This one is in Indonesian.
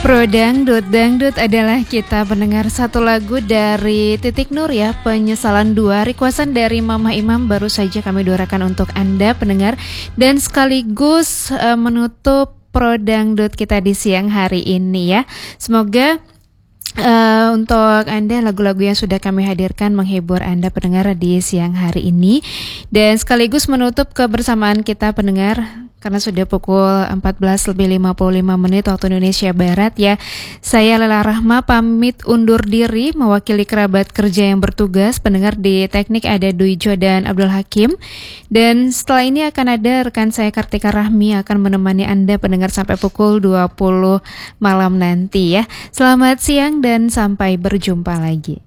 Pro Dangdut, Dangdut adalah kita pendengar satu lagu dari Titik Nur ya, Penyesalan 2, requestan dari Mama Imam baru saja kami doakan untuk Anda pendengar. Dan sekaligus menutup Pro Dangdut kita di siang hari ini ya. Semoga untuk Anda lagu-lagu yang sudah kami hadirkan menghibur Anda pendengar di siang hari ini. Dan sekaligus menutup kebersamaan kita pendengar karena sudah pukul 14:55 waktu Indonesia Barat ya. Saya Lela Rahma pamit undur diri mewakili kerabat kerja yang bertugas. Pendengar di teknik ada Duijo dan Abdul Hakim. Dan setelah ini akan ada rekan saya Kartika Rahmi akan menemani Anda pendengar sampai pukul 20 malam nanti ya. Selamat siang dan sampai berjumpa lagi.